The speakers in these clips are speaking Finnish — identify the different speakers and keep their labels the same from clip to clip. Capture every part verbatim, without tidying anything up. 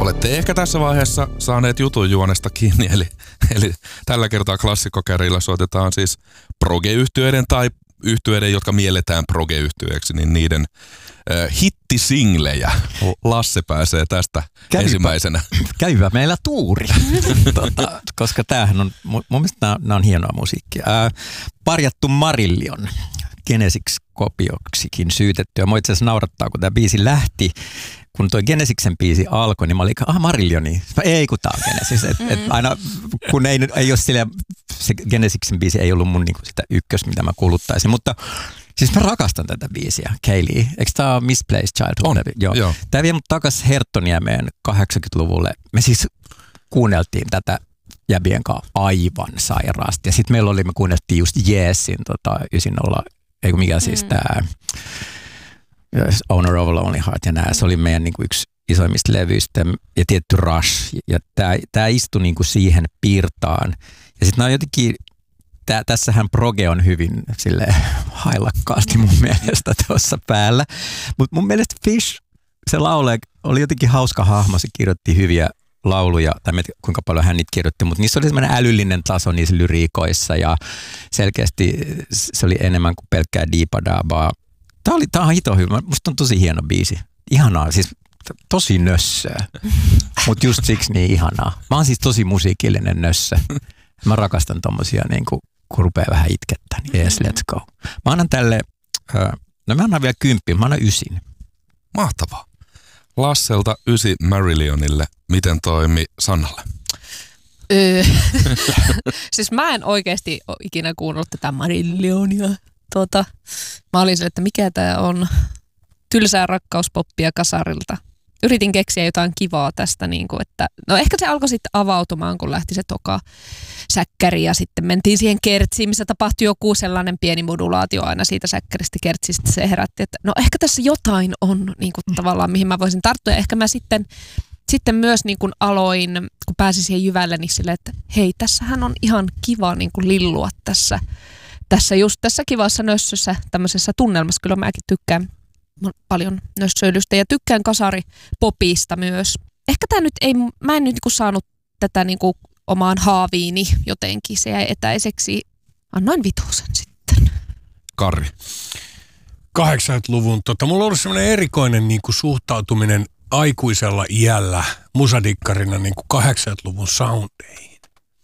Speaker 1: Olette ehkä tässä vaiheessa saaneet jutun juonesta kiinni, eli, eli tällä kertaa klassikkokäärillä soitetaan siis proge-yhtyeiden tai yhtyeiden, jotka mielletään proge-yhtyeeksi, niin niiden äh, hittisinglejä. Lasse pääsee tästä käyvä, ensimmäisenä.
Speaker 2: Käyvä meillä tuuri, tota, koska tämähän on, mun mielestä nämä, nämä on hienoa musiikkia. Äh, parjattu Marillion, Genesis-kopioksikin syytetty, ja mua itse asiassa naurattaa, kun tämä biisi lähti, kun toi Genesiksen biisi alkoi, niin mä olin, ah Marilloni, ei kun tää on Genesis. Et, et aina, kun ei, ei ole sillä, se Genesiksen biisi ei ollut mun niinku sitä ykkös, mitä mä kuluttaisin, mutta siis mä rakastan tätä biisiä, Kaylee. Eikö tää ole Misplaced Childhood?
Speaker 1: On,
Speaker 2: joo. joo. Tää vie mut takas Herttoniemeen kahdeksankymmentäluvulle. Me siis kuunneltiin tätä jäbien kanssa aivan sairaasti. Ja sitten meillä oli, me kuunneltiin just Yesin tota, yhdeksänkymmentä, eikö mikä siis mm. tää Owner of a Lonely Heart ja nää. Se oli meidän niinku yksi isoimmista levyistä ja tietty Rush. Ja tää, tää istui niinku siihen piirtaan. Ja sitten on jotenkin, tää, tässähän proge on hyvin silleen hailakkaasti mun mielestä tuossa päällä. Mutta mun mielestä Fish, se laulaja, oli jotenkin hauska hahmo. Se kirjoitti hyviä lauluja, tai en kuinka paljon hän niitä kirjoitti, mutta niissä oli semmoinen älyllinen taso niissä lyriikoissa ja selkeästi se oli enemmän kuin pelkkää diipadaabaa. Tämä oli, tämä on hito hyvä. Musta on tosi hieno biisi. Ihanaa, siis tosi nössöä, mutta just siksi niin ihanaa. Mä oon siis tosi musiikillinen nössö. Mä rakastan tommosia, niin kun, kun rupeaa vähän itkettää, niin yes, let's go. Mä annan tälle, no mä annan vielä kymppi, mä annan ysin.
Speaker 1: Mahtavaa. Lasselta ysi Marillionille. Miten toimi Sannalle?
Speaker 3: Öö. Siis mä en oikeasti ole ikinä kuunnellut tätä Marillionia. Tuota, mä olin sille, että mikä tää on. Tylsää rakkauspoppia kasarilta. Yritin keksiä jotain kivaa tästä, niin kuin, että no ehkä se alkoi sitten avautumaan, kun lähti se toka säkkäri ja sitten mentiin siihen kertsiin, missä tapahtui joku sellainen pieni modulaatio aina siitä säkkäristä kertsistä. Se herätti, että no ehkä tässä jotain on niin kuin, tavallaan, mihin mä voisin tarttua. Ja ehkä mä sitten, sitten myös niin kuin aloin, kun pääsin siihen jyvälle, niin silleen, että hei, tässähän on ihan kiva niin kuin lillua tässä, tässä just tässä kivassa nössössä, tämmöisessä tunnelmassa. Kyllä mäkin tykkään paljon nössöilystä ja tykkään kasaripopista myös. Ehkä tämä nyt ei, mä en nyt niinku saanut tätä niinku omaan haaviini jotenkin, se jäi etäiseksi. Annoin vitosen sitten.
Speaker 1: Karri.
Speaker 4: kahdeksankymmentäluvun, tota, mulla on ollut semmoinen erikoinen niinku suhtautuminen aikuisella iällä musadikkarina niinku kahdeksankymmentäluvun soundeihin.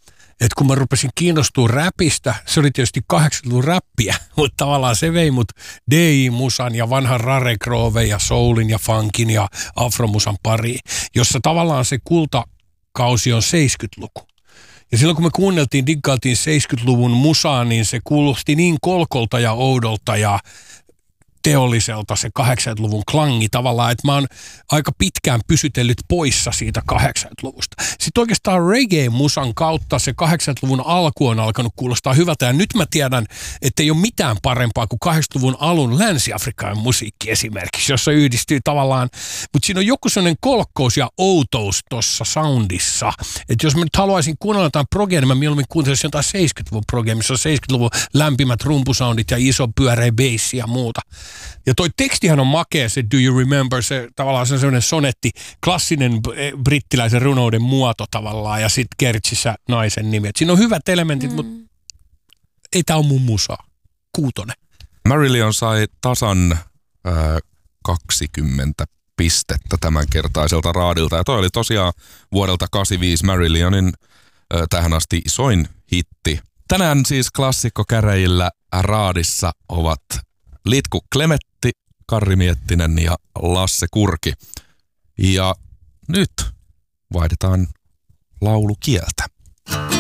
Speaker 4: Et kun mä rupesin kiinnostua räpistä, se oli tietysti kahdeksankymmentäluvun räppiä, mutta tavallaan se vei mut D J-musan ja vanhan Rare Grove ja soulin ja funkin ja afromusan pariin, jossa tavallaan se kultakausi on seitsemänkymmentäluku. Ja silloin kun me kuunneltiin, diggailtiin seitsemänkymmentäluvun musaa, niin se kuulosti niin kolkolta ja oudolta ja teolliselta se kahdeksankymmentäluvun klangi tavallaan, että mä oon aika pitkään pysytellyt poissa siitä kahdeksankymmentäluvusta. Sitten oikeastaan reggae-musan kautta se kahdeksankymmentäluvun alku on alkanut kuulostaa hyvältä ja nyt mä tiedän, että ei ole mitään parempaa kuin kahdeksankymmentäluvun alun Länsi-Afrikan musiikki esimerkiksi, jossa yhdistyy tavallaan, mutta siinä on joku sellainen kolkkous ja outous tuossa soundissa, että jos mä nyt haluaisin kuunnella jotain progea, niin mä mieluummin kuuntelisin jotain seitsemänkymmentäluvun progea, missä on seitsemänkymmentäluvun lämpimät rumpusoundit ja iso pyöreä bassi ja muuta. Ja toi tekstihän on makea, se Do You Remember, se tavallaan se on sellainen sonetti, klassinen brittiläisen runouden muoto tavallaan, ja sitten kertsissä naisen nimi. Et siinä on hyvät elementit, mm. mutta ei tää ole mun musaa. Kuutonen.
Speaker 1: Marillion sai tasan äh, kaksikymmentä pistettä tämänkertaiselta raadilta, ja toi oli tosiaan vuodelta kahdeksankymmentäviisi Marillionin äh, tähän asti isoin hitti. Tänään siis klassikkokäräjillä raadissa ovat Litku Klemetti, Karri Miettinen ja Lasse Kurki. Ja nyt vaihdetaan laulukieltä.